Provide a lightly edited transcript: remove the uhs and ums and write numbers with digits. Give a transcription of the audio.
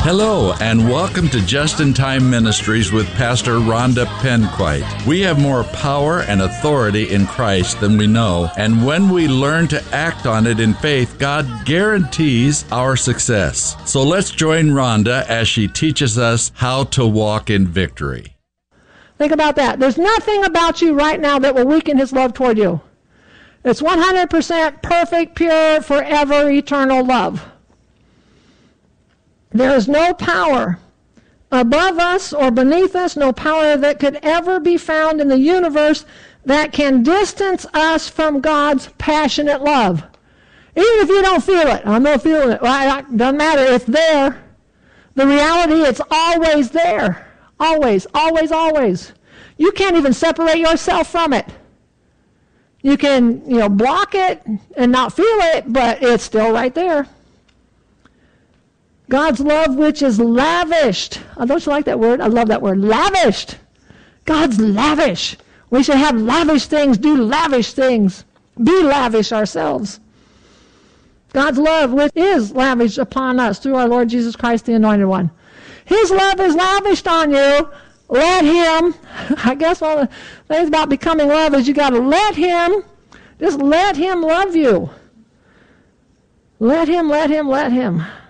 Hello, and welcome to Just in Time Ministries with Pastor Rhonda Penquite. We have more power and authority in Christ than we know, and when we learn to act on it in faith, God guarantees our success. So let's join Rhonda as she teaches us how to walk in victory. Think about that. There's nothing about you right now that will weaken His love toward you. It's 100% perfect, pure, forever, eternal love. There is no power above us or beneath us, no power that could ever be found in the universe that can distance us from God's passionate love. Even if you don't feel it. I'm not feeling it. Well, it doesn't matter. It's there. The reality, it's always there. Always, always, always. You can't even separate yourself from it. You can, block it and not feel it, but it's still right there. God's love, which is lavished. Oh, don't you like that word? I love that word. Lavished. God's lavish. We should have lavish things, do lavish things, be lavish ourselves. God's love, which is lavished upon us through our Lord Jesus Christ, the Anointed One. His love is lavished on you. Let Him. I guess one of the things about becoming love is you got to let Him. Just let Him love you. Let Him, let Him, let Him.